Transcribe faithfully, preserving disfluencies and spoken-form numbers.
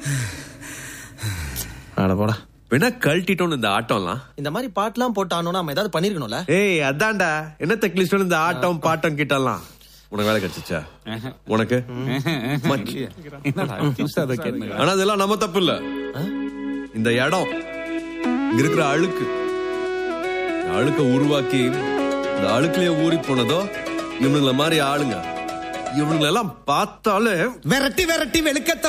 அட போடா. வேணா கழட்டிட்டோம் இந்த ஆட்டம்லாம். இந்த மாதிரி பாட்டுலாம் போட்டானோன்னா நம்ம ஏதாவது பண்ணிருக்கணும்ல. ஏய் அதான்டா, என்ன தெக்லிஸ்ட் இந்த ஆட்டம் பாட்டம் கிட்டலாம். உனக்கு வேலை கிடைச்சிச்சா? உனக்கு ஆனா அதெல்லாம் நம்ம தப்பு இல்ல. இந்த இடம் இங்க இருக்கிற அழுக்கு, அழுக்க உருவாக்கி இந்த அழுக்குலயே ஊறி போனதோ இவனுங்கள மாதிரி ஆளுங்க. இவனுங்களெல்லாம் பார்த்தாலே விரட்டி விரட்டி வெளுக்க